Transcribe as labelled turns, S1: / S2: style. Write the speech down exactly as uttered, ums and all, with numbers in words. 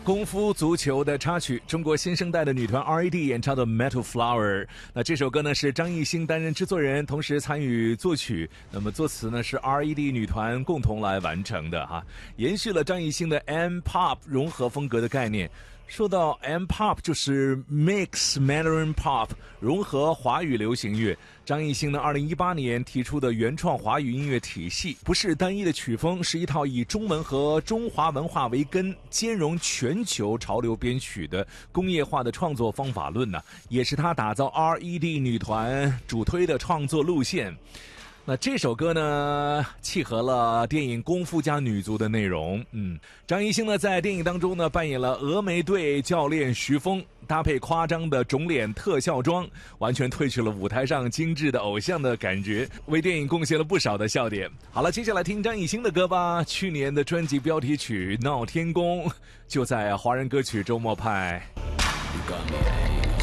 S1: 功夫足球的插曲，中国新生代的女团 R E D 演唱的 Metal Flower。 那这首歌呢是张艺兴担任制作人，同时参与作曲，那么作词呢是 R E D 女团共同来完成的哈，延续了张艺兴的 M-pop 融合风格的概念。说到 M-pop 就是 Mix Mandarin Pop， 融合华语流行乐。张艺兴呢二零一八年提出的原创华语音乐体系，不是单一的曲风，是一套以中文和中华文化为根，兼容全球潮流编曲的工业化的创作方法论呢，也是他打造 R E D 女团主推的创作路线。那这首歌呢，契合了电影《功夫家女足》的内容。嗯，张艺兴呢在电影当中呢扮演了峨眉队教练徐峰，搭配夸张的肿脸特效妆，完全褪去了舞台上精致的偶像的感觉，为电影贡献了不少的笑点。好了，接下来听张艺兴的歌吧。去年的专辑标题曲《闹天宫》就在华人歌曲周末派。